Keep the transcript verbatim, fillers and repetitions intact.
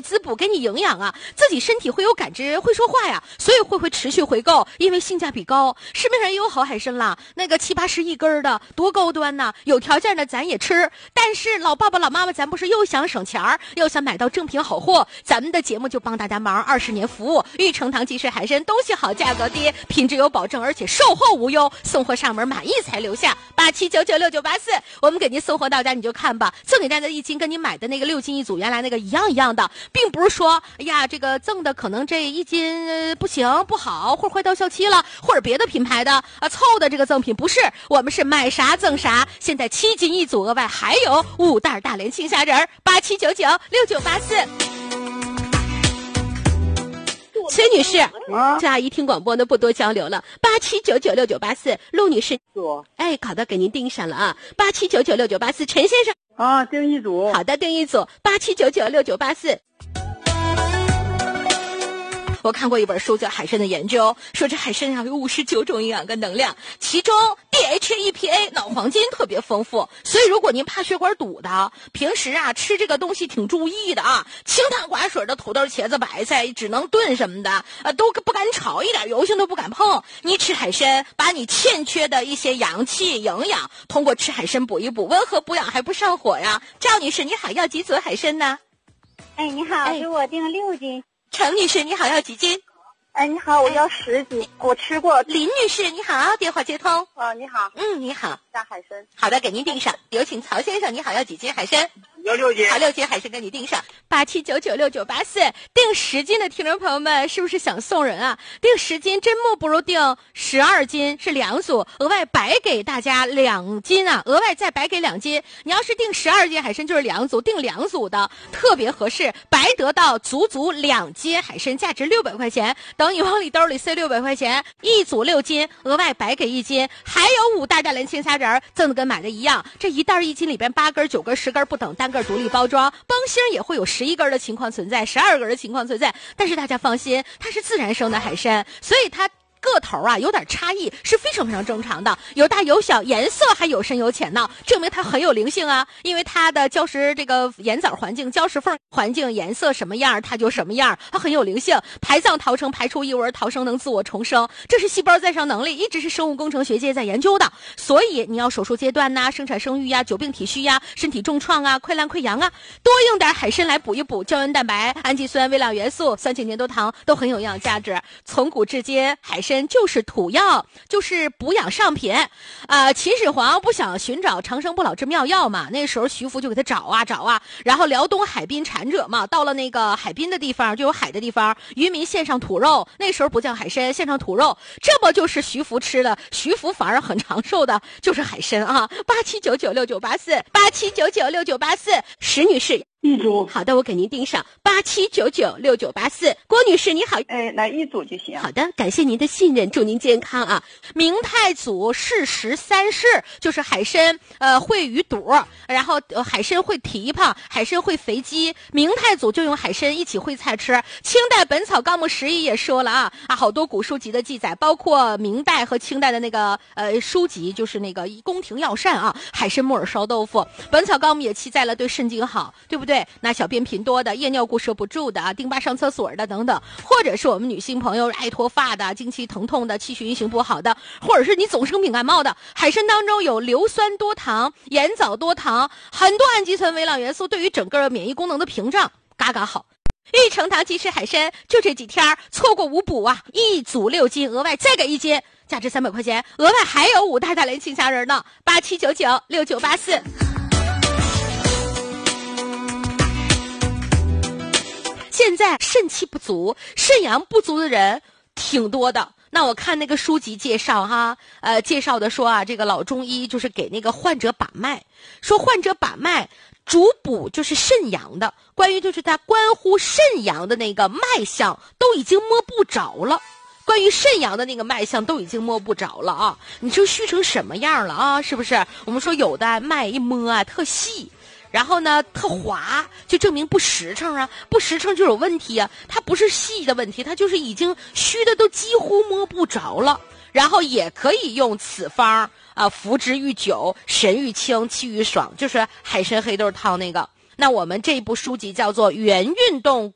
滋补，给你营养啊，自己身体会有感知，会说话呀，所以会会持续回购，因为性价比高。市面上也有好海参啦，那个七八十一根的，多高端呐！有条件的咱也吃，但是老爸爸老妈妈，咱不是又想省钱儿，又想买到正品好货，咱们的节目就帮大家忙，二十年服务，玉成堂即食海参，东西好，价格低，品质有保证，而且售后无忧，送货上门满意才留下。八七九九六九八四，我们给您送货到家，你就看吧。赠给大家一斤，跟你买的那个六斤一组原来那个一样一样的，并不是说，哎呀，这个赠的可能这一斤、呃、不行不好，或者快到效期了，或者别的品牌的啊凑的这个赠品，不是，我们是买啥赠啥。现在七斤一组，额外还有五袋大连青虾仁儿，八七九九六九八四。崔女士， 啊， 这阿姨听广播呢，不多交流了。八七九九六九八四，陆女士， 组哎，好的，给您订上了啊。八七九九六九八四，陈先生， 啊，订一组。 好的，订一组，八七九九六九八四。我看过一本书叫《海参的研究》，说这海参上有五十九种营养跟能量，其中 D H A E P A 脑黄金特别丰富，所以如果您怕血管堵的，平时啊吃这个东西挺注意的啊，清汤寡水的土豆、茄子、白菜只能炖什么的，啊都不敢炒，一点油性都不敢碰。你吃海参，把你欠缺的一些阳气、营养，通过吃海参补一补，温和补养还不上火呀。赵女士，你好，要几组海参呢？ 哎，你好， 哎给我订六斤。 程女士，你好，要几斤？ 哎，你好，我要十斤，我吃过。 林女士，你好，电话接通。 啊，你好， 嗯，你好， 大海参。 好的，给您订上。有请曹先生，你好，要几斤海参？ 要六斤。 好，六斤海参给你订上。八七九九六九八四，订十斤的听众朋友们，是不是想送人啊？订十斤真莫不如订十二斤，是两组，额外白给大家两斤啊，额外再白给两斤。你要是订十二斤海参就是两组，订两组的特别合适，白得到足足两斤海参，价值六百块钱。等你往里兜里塞六百块钱，一组六斤，额外白给一斤，还有五袋大连青虾仁儿，赠的跟买的一样。这一袋一斤里边八根、九根、十根不等，单根独立包装，帮芯也会有十一根的情况存在，十二根的情况存在。但是大家放心，它是自然生的海参，所以它个头啊有点差异是非常非常正常的，有大有小，颜色还有深有浅呢，证明它很有灵性啊。因为它的礁石这个盐枣环境、礁石缝环境颜色什么样它就什么样，它很有灵性。排藏逃生，排出异味，逃生能自我重生，这是细胞再生能力，一直是生物工程学界在研究的。所以你要手术阶段呐、生产生育呀、久病体虚呀、身体重创啊、溃烂溃疡啊，多用点海参来补一补，胶原蛋白、氨基酸、微量元素、酸性粘多糖都很有营养价值。从古至今，海参就是土药，就是补养上品。呃，秦始皇不想寻找长生不老之妙药嘛，那时候徐福就给他找啊找啊，然后辽东海滨产者嘛，到了那个海滨的地方，就有海的地方，渔民献上土肉，那时候不叫海参，献上土肉，这不就是徐福吃了，徐福反而很长寿的，就是海参啊。八七九九六九八四，八七九九六九八四，石女士。 一组。 好的，我给您订上八七九九六九八四。郭女士你好， 哎，来一组就行。 好的，感谢您的信任，祝您健康啊！明太祖适时三试，就是海参呃会鱼肚，然后、呃、海参会蹄膀，海参会肥鸡，明太祖就用海参一起烩菜吃。清代《本草纲目十一》也说了啊啊，好多古书籍的记载，包括明代和清代的那个呃书籍，就是那个宫廷药膳啊，海参木耳烧豆腐，《本草纲目》也记载了对肾经好，对不对？那小便频多的、夜尿固摄不住的啊、丁巴上厕所的等等，或者是我们女性朋友爱脱发的、经期疼痛的、气血运行不好的，或者是你总生病感冒的，海参当中有硫酸多糖、盐藻多糖，很多氨基酸、微量元素，对于整个免疫功能的屏障嘎嘎好。玉成堂即食海参就这几天，错过无补啊！一组六斤，额外再给一斤，价值三百块钱，额外还有五袋大连青虾仁呢。八七九九六九八四。现在肾气不足、肾阳不足的人挺多的。那我看那个书籍介绍哈，呃，介绍的说啊，这个老中医就是给那个患者把脉，说患者把脉主补就是肾阳的，关于就是他关乎肾阳的那个脉象都已经摸不着了。关于肾阳的那个脉象都已经摸不着了啊！你说虚成什么样了啊？是不是？我们说有的脉一摸啊特细，然后呢特滑，就证明不实诚啊，不实诚就有问题啊。它不是细的问题，它就是已经虚的都几乎摸不着了。然后也可以用此方啊，服之愈久，神愈清，气愈爽，就是海参黑豆汤那个。那我们这部书籍叫做《原运动